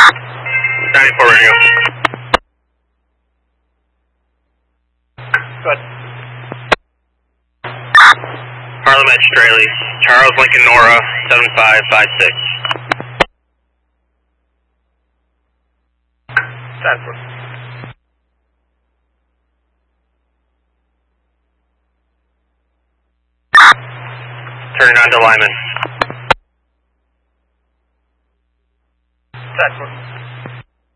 94 radio. Good. Harlem Edge Straley, Charles Lincoln Nora, 7556. Sanford. Turning on to Lyman. Sanford.